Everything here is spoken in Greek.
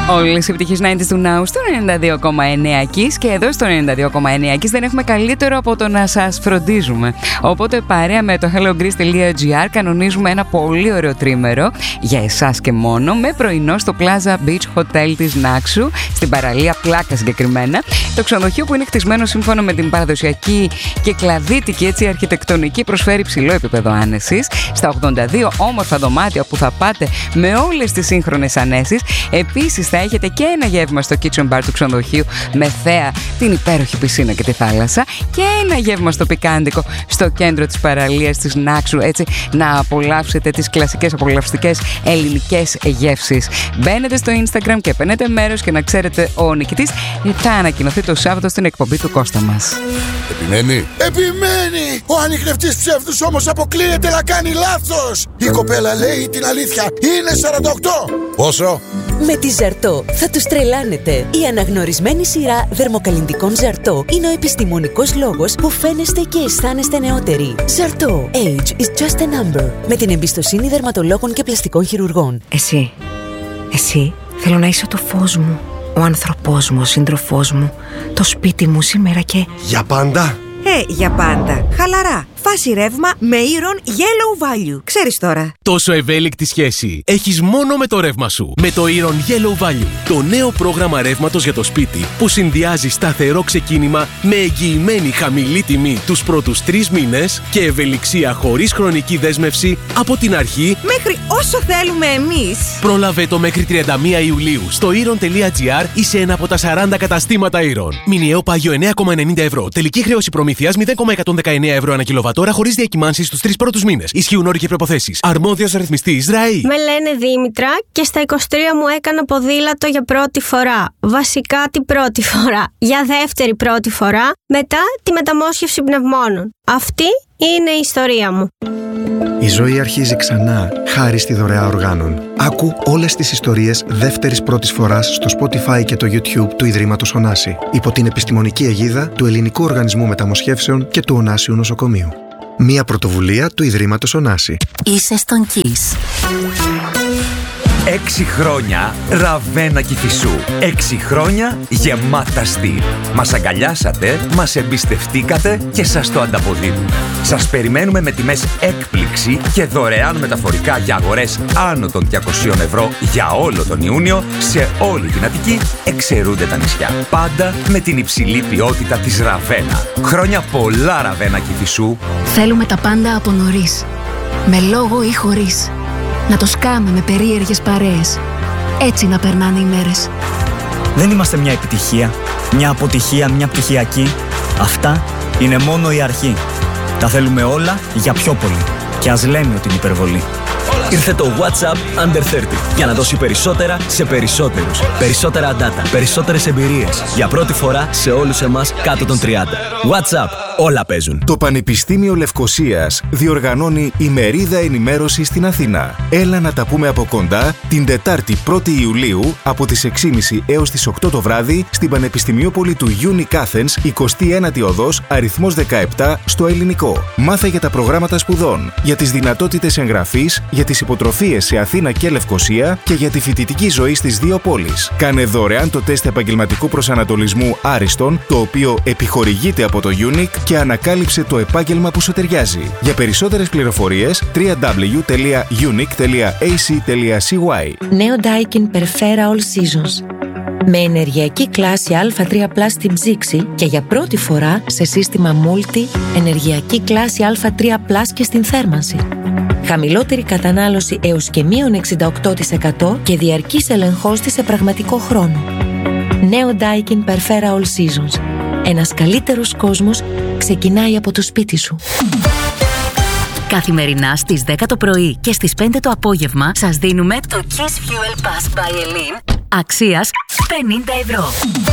Όλες οι επιτυχίες 90's του Now στο 92,9 Kiss, και εδώ στο 92,9 Kiss δεν έχουμε καλύτερο από το να σας φροντίζουμε. Οπότε παρέα με το hellogreece.gr κανονίζουμε ένα πολύ ωραίο τρίμερο για εσάς και μόνο, με πρωινό στο Plaza Beach Hotel της Νάξου, στην παραλία Πλάκα συγκεκριμένα. Το ξενοδοχείο, που είναι χτισμένο σύμφωνα με την παραδοσιακή και κλαδίτικη αρχιτεκτονική, προσφέρει ψηλό επίπεδο άνεσης στα 82 όμορφα δωμάτια που θα πάτε με όλες τις σύγχρονες ανέσεις. Επίσης θα έχετε και ένα γεύμα στο kitchen bar του ξενοδοχείου με θέα την υπέροχη πισίνα και τη θάλασσα, και ένα γεύμα στο πικάντικο στο κέντρο της παραλίας της Νάξου, έτσι να απολαύσετε τις κλασικές απολαυστικές ελληνικές γεύσεις. Μπαίνετε στο Instagram και παίρνετε μέρος, και να ξέρετε, ο νικητής θα ανακοινωθεί το Σάββατο στην εκπομπή του Κώστα μας. Επιμένει! Ο ανιχνευτής ψεύδους όμως αποκλείεται να κάνει λάθος! Η κοπέλα λέει την αλήθεια. Είναι 48! Πόσο? Με τη Ζαρτό θα τους τρελάνετε. Η αναγνωρισμένη σειρά δερμοκαλλυντικών Ζαρτό είναι ο επιστημονικός λόγος που φαίνεστε και αισθάνεστε νεότεροι. Ζαρτό. Age is just a number. Με την εμπιστοσύνη δερματολόγων και πλαστικών χειρουργών. Εσύ, θέλω να είσαι το φως μου, ο άνθρωπός μου, ο σύντροφός μου, το σπίτι μου σήμερα και... Για πάντα? Για πάντα. Χαλαρά. Φάση ρεύμα με Iron Yellow Value. Ξέρεις τώρα. Τόσο ευέλικτη σχέση έχεις μόνο με το ρεύμα σου. Με το Iron Yellow Value. Το νέο πρόγραμμα ρεύματος για το σπίτι που συνδυάζει σταθερό ξεκίνημα με εγγυημένη χαμηλή τιμή τους πρώτους 3 μήνες και ευελιξία χωρίς χρονική δέσμευση από την αρχή μέχρι όσο θέλουμε εμείς. Πρόλαβε το μέχρι 31 Ιουλίου στο iron.gr ή σε ένα από τα 40 καταστήματα Iron. Μηνιαίο πάγιο 9,90 ευρώ. Τελική χρέωση προμήθειας 0,119 ευρώ ανά κιλοβατόρα χωρίς διακυμάνσεις στους 3 πρώτους μήνες. Ισχύουν όροι και προϋποθέσεις. Αρμόδιος ρυθμιστής ΡΑΗ. Με λένε Δήμητρα και στα 23 μου έκανα ποδήλατο για πρώτη φορά. Βασικά την πρώτη φορά. Για δεύτερη πρώτη φορά. Μετά τη μεταμόσχευση πνευμόνων. Αυτή είναι η ιστορία μου. Η ζωή αρχίζει ξανά χάρη στη δωρεά οργάνων. Άκου όλες τις ιστορίες δεύτερης πρώτης φοράς στο Spotify και το YouTube του Ιδρύματος Ωνάση, υπό την επιστημονική αιγίδα του Ελληνικού Οργανισμού Μεταμοσχεύσεων και του Ωνάσιου Νοσοκομείου. Μία πρωτοβουλία του Ιδρύματος Ωνάση. Είσαι στον Kiss. 6 χρόνια Ραβένα Κηφισού. 6 χρόνια γεμάτα στυλ. Μας αγκαλιάσατε, μας εμπιστευτήκατε και σας το ανταποδίδουμε. Σας περιμένουμε με τιμές έκπληξη και δωρεάν μεταφορικά για αγορές άνω των 200 ευρώ για όλο τον Ιούνιο σε όλη την Αττική, εξαιρούνται τα νησιά. Πάντα με την υψηλή ποιότητα της Ραβένα. Χρόνια πολλά Ραβένα Κηφισού. Θέλουμε τα πάντα από νωρίς. Με λόγο ή χωρίς. Να το σκάμε με περίεργες παρέες. Έτσι να περνάνε οι μέρες. Δεν είμαστε μια επιτυχία, μια αποτυχία, μια πτυχιακή. Αυτά είναι μόνο η αρχή. Τα θέλουμε όλα για πιο πολύ. Και ας λέμε ότι είναι υπερβολή. Ήρθε το WhatsApp Under 30 για να δώσει περισσότερα σε περισσότερους. Περισσότερα data, περισσότερες εμπειρίες. Για πρώτη φορά σε όλους εμάς κάτω των 30. WhatsApp, όλα παίζουν. Το Πανεπιστήμιο Λευκωσίας διοργανώνει ημερίδα ενημέρωση στην Αθήνα. Έλα να τα πούμε από κοντά την Τετάρτη 1η Ιουλίου από τις 6.30 έως τις 8 το βράδυ στην Πανεπιστημιόπολη του Unique Athens, 21η οδός, αριθμός 17 στο Ελληνικό. Μάθε για τα προγράμματα σπουδών, για τις δυνατότητες εγγραφής, για τις υποτροφίες σε Αθήνα και Λευκωσία και για τη φοιτητική ζωή στις δύο πόλεις. Κάνε δωρεάν το τεστ επαγγελματικού προσανατολισμού Άριστον, το οποίο επιχορηγείται από το Unique, και ανακάλυψε το επάγγελμα που σου ταιριάζει. Για περισσότερες πληροφορίες www.unique.ac.cy. Νέο Daikin Perfera All Seasons. Με ενεργειακή κλάση Α3+ στην ψήξη και για πρώτη φορά σε σύστημα Multi ενεργειακή κλάση Α3+ και στην θέρμανση. Χαμηλότερη κατανάλωση έως και μείον 68% και διαρκής ελεγχός της σε πραγματικό χρόνο. Νέο Daikin Perfera All Seasons. Ένας καλύτερος κόσμος ξεκινάει από το σπίτι σου. Καθημερινά στις 10 το πρωί και στις 5 το απόγευμα σας δίνουμε το Kiss Fuel Pass by Elin αξίας 50 ευρώ.